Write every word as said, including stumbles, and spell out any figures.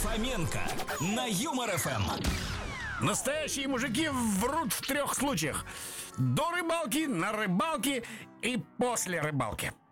Фоменко на Юмор ФМ. Настоящие мужики врут в трех случаях: до рыбалки, на рыбалке и после рыбалки.